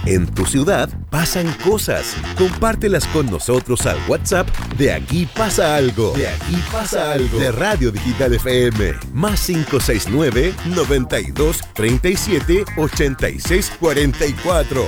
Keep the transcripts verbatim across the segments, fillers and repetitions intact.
En tu ciudad pasan cosas. Compártelas con nosotros al WhatsApp de Aquí Pasa Algo. De Aquí Pasa Algo. De Radio Digital F M. Más cinco seis nueve, noventa y dos, treinta y siete, ochenta y seis, cuarenta y cuatro.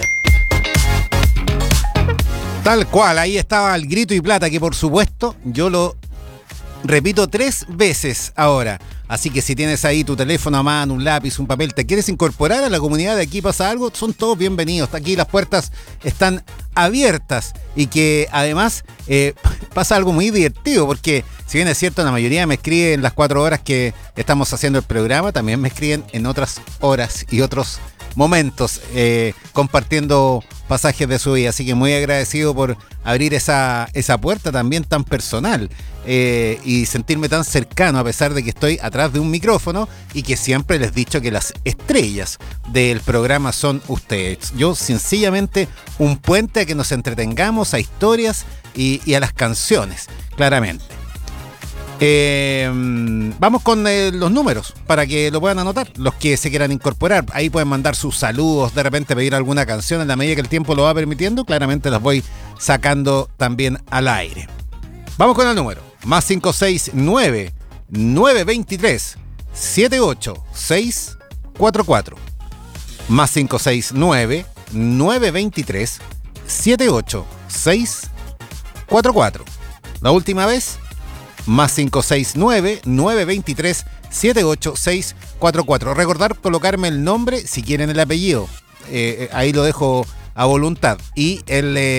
Tal cual, ahí estaba el grito y plata, que por supuesto yo lo repito tres veces ahora. Así que si tienes ahí tu teléfono a mano, un lápiz, un papel, te quieres incorporar a la comunidad de Aquí Pasa Algo, son todos bienvenidos. Aquí las puertas están abiertas y que además eh, pasa algo muy divertido, porque si bien es cierto, la mayoría me escribe en las cuatro horas que estamos haciendo el programa, también me escriben en otras horas y otros momentos eh, compartiendo pasajes de su vida, así que muy agradecido por abrir esa, esa puerta también tan personal eh, y sentirme tan cercano, a pesar de que estoy atrás de un micrófono y que siempre les he dicho que las estrellas del programa son ustedes. Yo sencillamente un puente a que nos entretengamos, a historias y, y a las canciones, claramente. Eh, vamos con eh, los números para que lo puedan anotar, los que se quieran incorporar. Ahí pueden mandar sus saludos, de repente pedir alguna canción en la medida que el tiempo lo va permitiendo. Claramente las voy sacando también al aire. Vamos con el número: más cinco seis nueve, nueve dos tres, siete ocho seis cuatro cuatro. Más cinco seis nueve, nueve dos tres, siete ocho seis cuatro cuatro. La última vez: más cinco seis nueve, nueve dos tres, siete ocho seis cuatro cuatro. Recordar colocarme el nombre, si quieren el apellido. Eh, ahí lo dejo a voluntad. Y el... Eh,